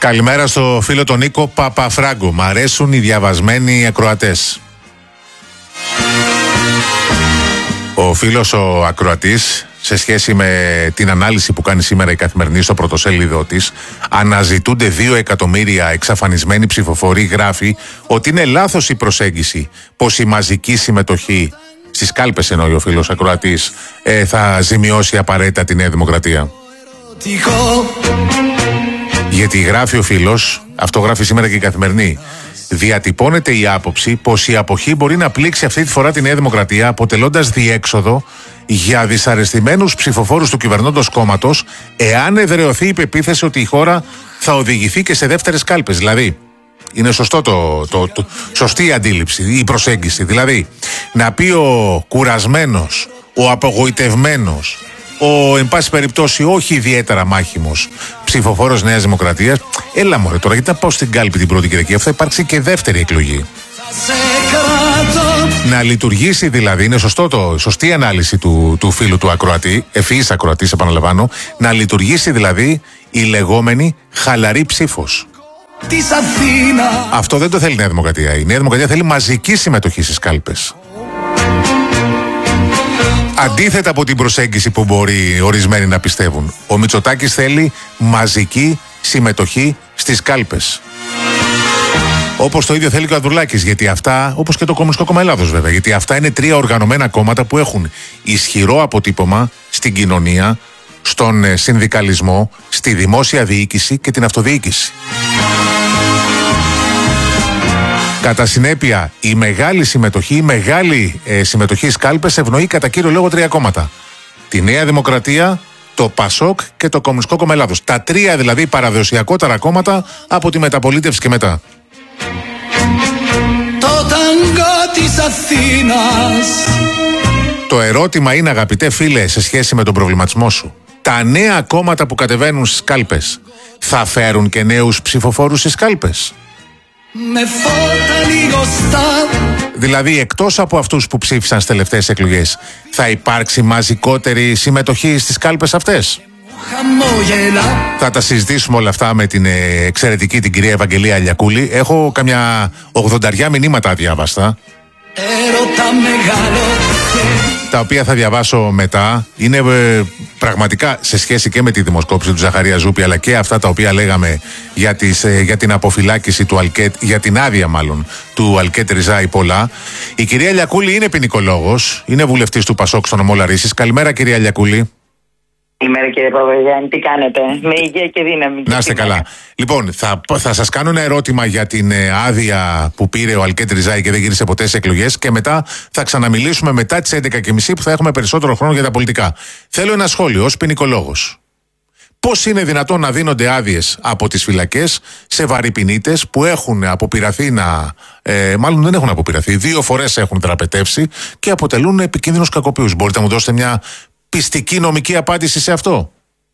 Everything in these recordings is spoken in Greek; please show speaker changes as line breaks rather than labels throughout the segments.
Καλημέρα στο φίλο τον Νίκο Παπαφράγκο. Μ' αρέσουν οι διαβασμένοι ακροατές. Ο φίλος ο ακροατής, σε σχέση με την ανάλυση που κάνει σήμερα η Καθημερινή στο πρωτοσέλιδο της, αναζητούνται 2 εκατομμύρια εξαφανισμένοι ψηφοφοροί, γράφει ότι είναι λάθος η προσέγγιση πως η μαζική συμμετοχή στις κάλπες, εννοεί ο φίλος ακροατής, θα ζημιώσει απαραίτητα τη Νέα Δημοκρατία. Γιατί γράφει ο φίλος, αυτό γράφει σήμερα και η Καθημερινή, διατυπώνεται η άποψη πως η αποχή μπορεί να πλήξει αυτή τη φορά τη Νέα Δημοκρατία, αποτελώντας διέξοδο για δυσαρεστημένους ψηφοφόρους του κυβερνώντος κόμματος, εάν εδραιωθεί η πεποίθηση ότι η χώρα θα οδηγηθεί και σε δεύτερες κάλπες. Δηλαδή, είναι σωστό σωστή η αντίληψη, η προσέγγιση. Δηλαδή, να πει ο κουρασμένος, ο απογοητευμένος, ο εν πάση περιπτώσει όχι ιδιαίτερα μάχημος ψηφοφόρος Νέας Δημοκρατίας, έλα μωρέ τώρα, γιατί να πάω στην κάλπη την πρώτη Κυριακή, θα υπάρξει και δεύτερη εκλογή. Να λειτουργήσει δηλαδή, είναι σωστή ανάλυση του φίλου του ακροατή, ευφυής ακροατής επαναλαμβάνω, να λειτουργήσει δηλαδή η λεγόμενη χαλαρή ψήφος. Αυτό δεν το θέλει η Νέα Δημοκρατία. Η Νέα Δημοκρατία θέλει μαζική συμμετοχή στις κάλπες. Αντίθετα από την προσέγγιση που μπορεί ορισμένοι να πιστεύουν, ο Μητσοτάκης θέλει μαζική συμμετοχή στις κάλπες. Όπως το ίδιο θέλει και ο Ανδρουλάκης, γιατί αυτά, όπως και το Κομμουνιστικό Κόμμα Ελλάδος βέβαια, γιατί αυτά είναι 3 οργανωμένα κόμματα που έχουν ισχυρό αποτύπωμα στην κοινωνία, στον συνδικαλισμό, στη δημόσια διοίκηση και την αυτοδιοίκηση. Κατά συνέπεια, η μεγάλη συμμετοχή στις κάλπες ευνοεί κατά κύριο λόγο 3 κόμματα. Τη Νέα Δημοκρατία, το ΠΑΣΟΚ και το Κομμουνιστικό Κόμμα Ελλάδος. Τα 3 δηλαδή παραδοσιακότερα κόμματα από τη μεταπολίτευση και μετά. Το ερώτημα είναι, αγαπητέ φίλε, σε σχέση με τον προβληματισμό σου, τα νέα κόμματα που κατεβαίνουν στις κάλπες θα φέρουν και νέους ψηφοφόρους στις κάλπες? Δηλαδή, εκτός από αυτούς που ψήφισαν στις τελευταίες εκλογές, θα υπάρξει μαζικότερη συμμετοχή στις κάλπες αυτές? Θα τα συζητήσουμε όλα αυτά με την εξαιρετική την κυρία Ευαγγελία Αλιακούλη. Έχω καμιά 80 μηνύματα αδιάβαστα, τα οποία θα διαβάσω μετά. Είναι πραγματικά σε σχέση και με τη δημοσκόπηση του Ζαχαρία Ζούπη, αλλά και αυτά τα οποία λέγαμε για την αποφυλάκηση του Αλκέτ, για την άδεια μάλλον του Αλκέτ Ριζάη πολλά. Η κυρία Αλιακούλη είναι ποινικολόγος, είναι βουλευτής του ΠΑΣΟΚ στο νομό Λαρίσσης. Καλημέρα κυρία Αλιακούλη.
Καλημέρα κύριε Παπαγιάννη, τι κάνετε? Με υγεία και δύναμη.
Να είστε καλά. Λοιπόν, θα σας κάνω ένα ερώτημα για την άδεια που πήρε ο Αλκέτ Ριζάη και δεν γύρισε ποτέ σε εκλογές, και μετά θα ξαναμιλήσουμε μετά τις 11:30 που θα έχουμε περισσότερο χρόνο για τα πολιτικά. Θέλω ένα σχόλιο ως ποινικολόγος. Πώς είναι δυνατόν να δίνονται άδειες από τις φυλακές σε βαρυπινίτες που έχουν αποπειραθεί μάλλον δεν έχουν αποπειραθεί, 2 φορές έχουν τραπετεύσει και αποτελούν επικίνδυνους κακοποιούς? Μπορείτε να μου δώσετε μια πιστική νομική απάντηση σε αυτό?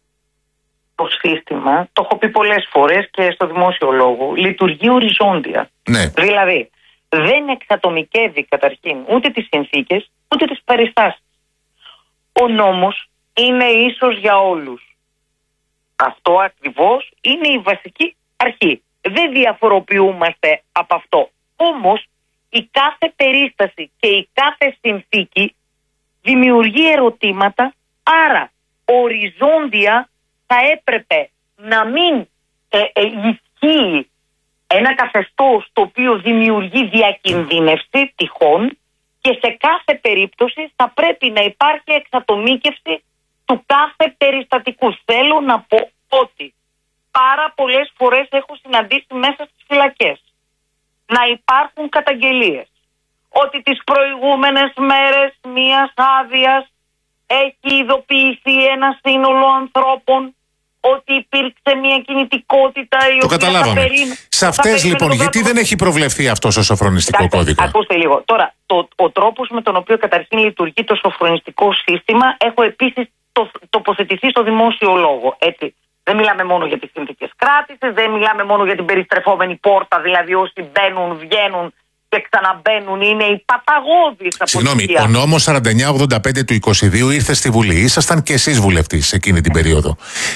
Το σύστημα, το έχω πει πολλές φορές και στο δημόσιο λόγο, λειτουργεί οριζόντια.
Ναι.
Δηλαδή, δεν εξατομικεύει καταρχήν ούτε τις συνθήκες, ούτε τις περιστάσεις. Ο νόμος είναι ίσος για όλους. Αυτό ακριβώς είναι η βασική αρχή. Δεν διαφοροποιούμαστε από αυτό. Όμως, η κάθε περίσταση και η κάθε συνθήκη δημιουργεί ερωτήματα, άρα οριζόντια θα έπρεπε να μην ισχύει ένα καθεστώς το οποίο δημιουργεί διακινδύνευση τυχόν, και σε κάθε περίπτωση θα πρέπει να υπάρχει εξατομίκευση του κάθε περιστατικού. Θέλω να πω ότι πάρα πολλές φορές έχω συναντήσει μέσα στις φυλακές να υπάρχουν καταγγελίες ότι τις προηγούμενες μέρες μιας άδειας έχει ειδοποιηθεί ένα σύνολο ανθρώπων, ότι υπήρξε μια κινητικότητα η
το
οποία
καταλάβαμε. Σε αυτές λοιπόν, γιατί δεν έχει προβλεφθεί αυτό στο σοφρονιστικό κώδικα?
Ακούστε λίγο. Τώρα, ο τρόπος με τον οποίο καταρχήν λειτουργεί το σοφρονιστικό σύστημα, έχω επίσης τοποθετηθεί στο δημόσιο λόγο. Έτσι. Δεν μιλάμε μόνο για τις συνθήκες κράτησης, δεν μιλάμε μόνο για την περιστρεφόμενη πόρτα, δηλαδή όσοι μπαίνουν, βγαίνουν και ξαναμπαίνουν, είναι η παταγώδης αποτυχία.
Συγγνώμη, ο νόμος 4985 του 22 ήρθε στη Βουλή. Ήσασταν και εσείς βουλευτής εκείνη την περίοδο.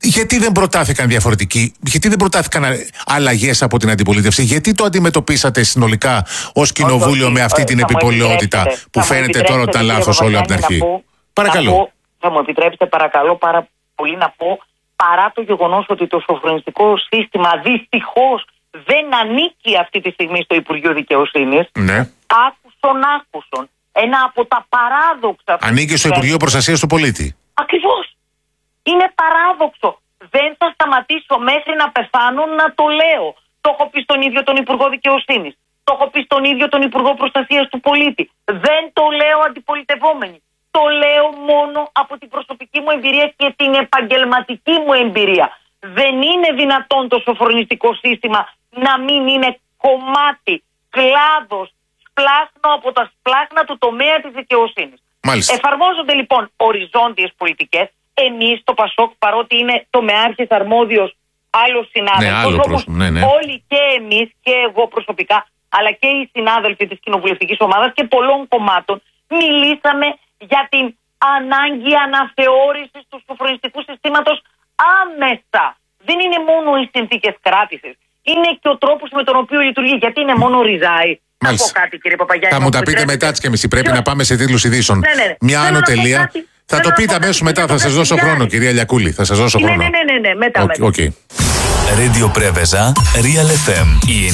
Γιατί δεν προτάθηκαν διαφορετικοί, γιατί δεν προτάθηκαν αλλαγές από την αντιπολίτευση, γιατί το αντιμετωπίσατε συνολικά ως κοινοβούλιο με αυτή την επιπολαιότητα που φαίνεται τώρα ότι ήταν λάθος όλο από την αρχή? Παρακαλώ.
Θα μου επιτρέψετε παρακαλώ πάρα πολύ να πω, παρά το γεγονός ότι το σοφρονιστικό σύστημα δυστυχώς δεν ανήκει αυτή τη στιγμή στο Υπουργείο Δικαιοσύνης,
ναι.
άκουσον ένα από τα παράδοξα.
Ανήκει στο Υπουργείο Προστασίας του Πολίτη.
Ακριβώς. Είναι παράδοξο. Δεν θα σταματήσω μέχρι να πεθάνω να το λέω. Το έχω πει στον ίδιο τον Υπουργό Δικαιοσύνης. Το έχω πει στον ίδιο τον Υπουργό Προστασίας του Πολίτη. Δεν το λέω αντιπολιτευόμενοι. Το λέω μόνο από την προσωπική μου εμπειρία και την επαγγελματική μου εμπειρία. Δεν είναι δυνατόν το σοφρονιστικό σύστημα να μην είναι κομμάτι, κλάδος, σπλάχνο από τα σπλάχνα του τομέα της δικαιοσύνης. Εφαρμόζονται λοιπόν οριζόντιες πολιτικές. Εμείς το ΠΑΣΟΚ, παρότι είναι τομεάρχης αρμόδιος άλλος συνάδελφος, όλοι και εμείς και εγώ προσωπικά, αλλά και οι συνάδελφοι της κοινοβουλευτικής ομάδας και πολλών κομμάτων, μιλήσαμε για την ανάγκη αναθεώρησης του σοφρονιστικού συστήματος άμεσα. Δεν είναι μόνο οι συνθήκες κράτησης, είναι και ο τρόπος με τον οποίο λειτουργεί. Γιατί είναι μόνο ριζάι. Να πω κάτι, κύριε Παπαγιάννη.
Θα μου τα πείτε μετά τις και μισή. Πρέπει να πάμε σε τίτλους ειδήσεων. Μια άνω τελεία. Θα το πείτε αμέσως μετά. Θα σας δώσω χρόνο, κυρία Λιακούλη. Θα σας δώσω χρόνο.
Ναι, μετά.
Okay.
Radio Preveza, Real FM.